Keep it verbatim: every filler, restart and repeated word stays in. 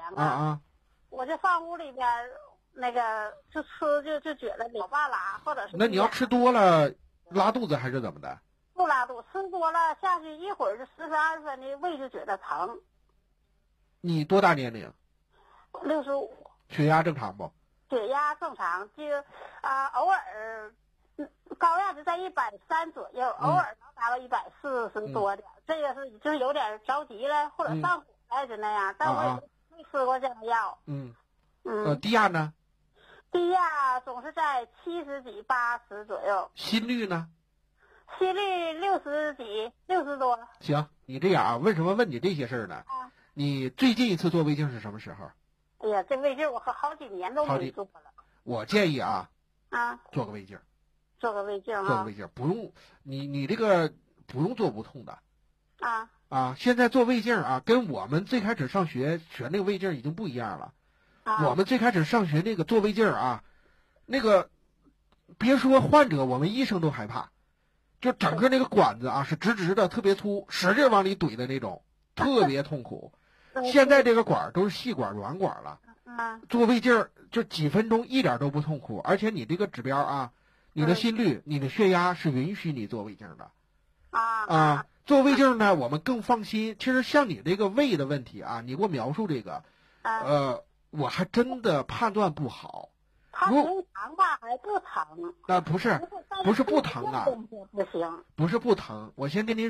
凉啊啊！ 我就上屋里边那个就吃就就觉得老爸拉，或者是那你要吃多了拉肚子还是怎么的？ 不拉肚，吃多了下去一会儿就十分二十分的胃就觉得疼。 你多大年龄？ 六十五。 血压正常不？ 血压正常，就啊、偶尔嗯高压就在一百三左右，偶尔能达到一百四十多点、嗯，这个是就是有点着急了或者上火了就那样，嗯、但我也没吃过这样的药。 嗯嗯。 呃，低压呢？ 低压总是在七十几、八十左右。 心率呢？ 心率六十几、六十多。 行，你这样啊，为什么问你这些事儿呢？ 啊。 你最近一次做胃镜是什么时候？ 哎呀，这胃镜我好几年都没做了。 我建议啊， 啊， 做个胃镜， 做个胃镜啊， 做个胃镜，不用你你这个不用做无痛的。 啊啊，现在做胃镜啊，跟我们最开始上学学那个胃镜已经不一样了。 啊， 我们最开始上学那个做胃镜啊，那个别说患者，我们医生都害怕，就整个那个管子啊是直直的，特别粗，使劲往里怼的那种，特别痛苦。现在这个管都是细管软管了，做胃镜就几分钟一点都不痛苦，而且你这个指标啊，你的心率、你的血压是允许你做胃镜的。 啊啊，做胃镜呢，我们更放心。其实像你这个胃的问题啊，你给我描述这个，呃，我还真的判断不好。 它平常吧还不疼。 那不是，不是不疼啊， 不行， 不是不疼。我先跟您